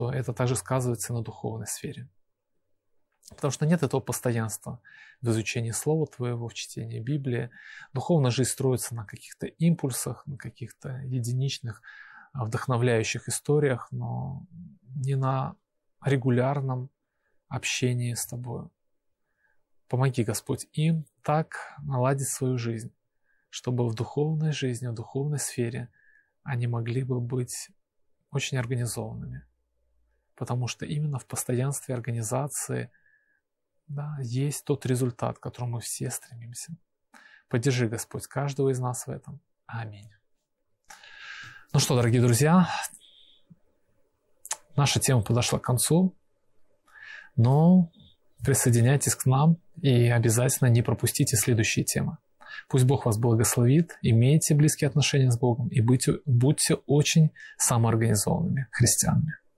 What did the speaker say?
то это также сказывается на духовной сфере. Потому что нет этого постоянства в изучении Слова Твоего, в чтении Библии. Духовная жизнь строится на каких-то импульсах, на каких-то единичных вдохновляющих историях, но не на регулярном общении с Тобой. Помоги, Господь, им так наладить свою жизнь, чтобы в духовной жизни, в духовной сфере они могли бы быть очень организованными. Потому что именно в постоянстве организации есть тот результат, к которому мы все стремимся. Поддержи, Господь, каждого из нас в этом. Аминь. Ну что, дорогие друзья, наша тема подошла к концу, но присоединяйтесь к нам и обязательно не пропустите следующие темы. Пусть Бог вас благословит, имейте близкие отношения с Богом и будьте очень самоорганизованными христианами.